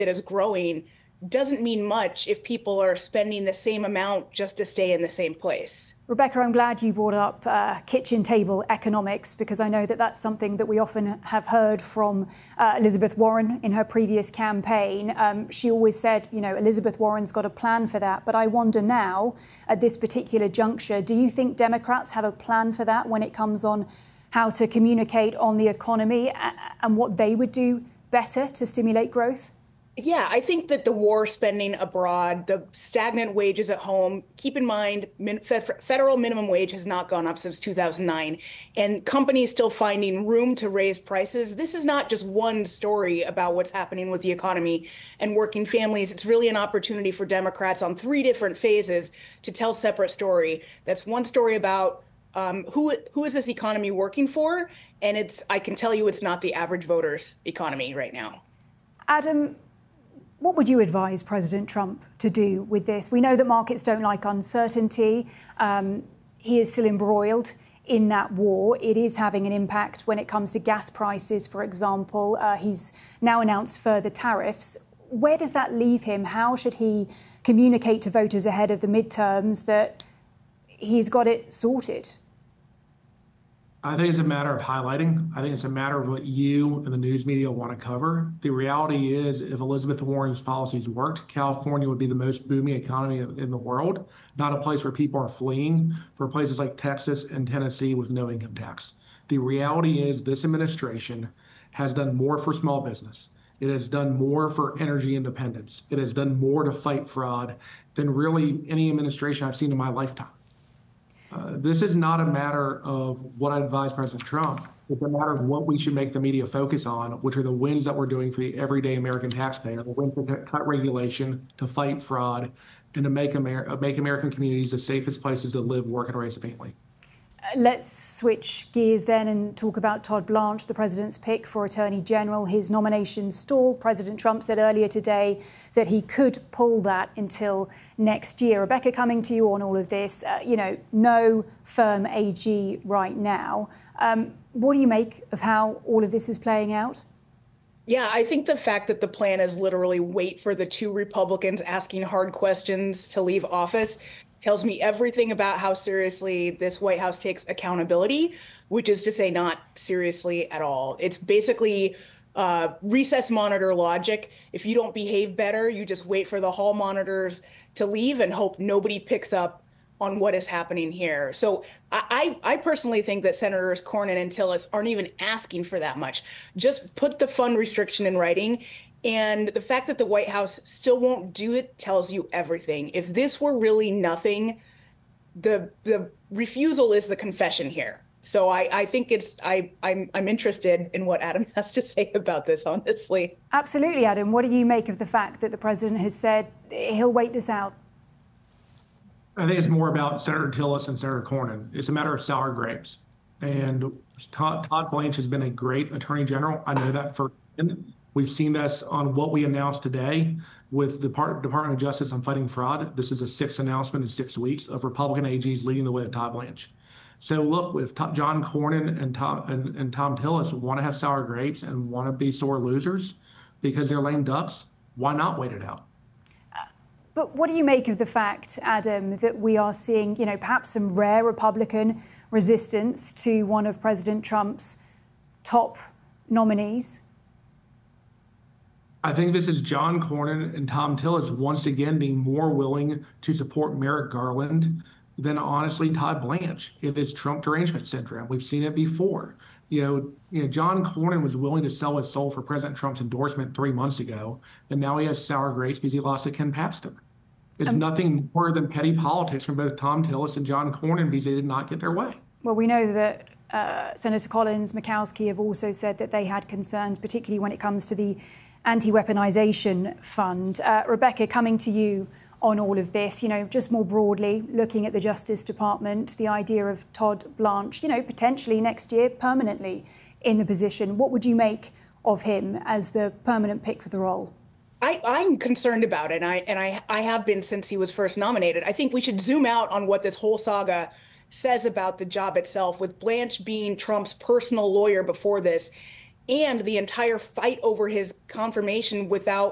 that is growing doesn't mean much if people are spending the same amount just to stay in the same place. Rebecca, I'm glad you brought up kitchen table economics, because I know that that's something that we often have heard from Elizabeth Warren in her previous campaign. She always said, Elizabeth Warren's got a plan for that. But I wonder now, at this particular juncture, do you think Democrats have a plan for that when it comes on how to communicate on the economy and what they would do better to stimulate growth? Yeah, I think that the war spending abroad, the stagnant wages at home, keep in mind, federal minimum wage has not gone up since 2009, and companies still finding room to raise prices. This is not just one story about what's happening with the economy and working families. It's really an opportunity for Democrats on three different phases to tell separate story. That's one story about who is this economy working for? And I can tell you it's not the average voter's economy right now. Adam, what would you advise President Trump to do with this? We know that markets don't like uncertainty. He is still embroiled in that war. It is having an impact when it comes to gas prices, for example. He's now announced further tariffs. Where does that leave him? How should he communicate to voters ahead of the midterms that he's got it sorted? I think it's a matter of highlighting. I think it's a matter of what you and the news media want to cover. The reality is, if Elizabeth Warren's policies worked, California would be the most booming economy in the world, not a place where people are fleeing for places like Texas and Tennessee with no income tax. The reality is this administration has done more for small business. It has done more for energy independence. It has done more to fight fraud than really any administration I've seen in my lifetime. This is not a matter of what I advise President Trump. It's a matter of what we should make the media focus on, which are the wins that we're doing for the everyday American taxpayer, the wins to cut regulation, to fight fraud, and to make American communities the safest places to live, work, and raise a family. Let's switch gears then and talk about Todd Blanche, the president's pick for Attorney General. His nomination stalled. President Trump said earlier today that he could pull that until next year. Rebecca, coming to you on all of this, no firm AG right now. What do you make of how all of this is playing out? Yeah, I think the fact that the plan is literally wait for the two Republicans asking hard questions to leave office tells me everything about how seriously this White House takes accountability, which is to say not seriously at all. It's basically recess monitor logic. If you don't behave better, you just wait for the hall monitors to leave and hope nobody picks up on what is happening here. So I personally think that Senators Cornyn and Tillis aren't even asking for that much. Just put the fund restriction in writing. And the fact that the White House still won't do it tells you everything. If this were really nothing, the refusal is the confession here. So I think I'm interested in what Adam has to say about this, honestly. Absolutely, Adam. What do you make of the fact that the president has said he'll wait this out? I think it's more about Senator Tillis and Senator Cornyn. It's a matter of sour grapes. And Todd Blanche has been a great attorney general. I know that firsthand. We've seen this on what we announced today with the Department of Justice on fighting fraud. This is a sixth announcement in 6 weeks of Republican AGs leading the way of Todd Blanche. So look, if John Cornyn and Tom Tillis want to have sour grapes and want to be sore losers because they're lame ducks, why not wait it out? But what do you make of the fact, Adam, that we are seeing, perhaps some rare Republican resistance to one of President Trump's top nominees? I think this is John Cornyn and Tom Tillis once again being more willing to support Merrick Garland than, honestly, Todd Blanche. It is Trump derangement syndrome. We've seen it before. John Cornyn was willing to sell his soul for President Trump's endorsement 3 months ago, and now he has sour grapes because he lost to Ken Paxton. It's nothing more than petty politics from both Tom Tillis and John Cornyn because they did not get their way. Well, we know that Senator Collins, Murkowski have also said that they had concerns, particularly when it comes to the anti-weaponization fund. Rebecca, coming to you on all of this, just more broadly, looking at the Justice Department, the idea of Todd Blanche, potentially next year permanently in the position. What would you make of him as the permanent pick for the role? I'm concerned about it, and I have been since he was first nominated. I think we should zoom out on what this whole saga says about the job itself, with Blanche being Trump's personal lawyer before this, and the entire fight over his confirmation without